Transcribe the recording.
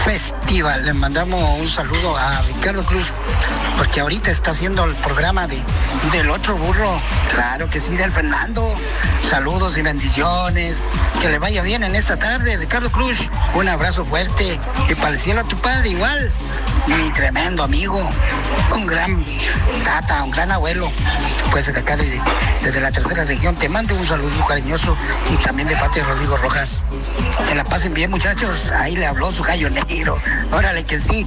Festival. Le mandamos un saludo a Ricardo Cruz, porque ahorita está haciendo el programa del otro burro. Claro que sí, del Fernando. Saludos y bendiciones. Que le vaya bien en esta tarde, Ricardo Cruz. Un abrazo fuerte. Y para el cielo a tu padre igual. Mi tremendo amigo. Un gran tata, un gran abuelo. Pues de acá desde la tercera región te mando un saludo cariñoso y también de parte de Rodrigo Rojas. Que la pasen bien, muchachos. Ahí le habló su gallo negro. Órale que sí.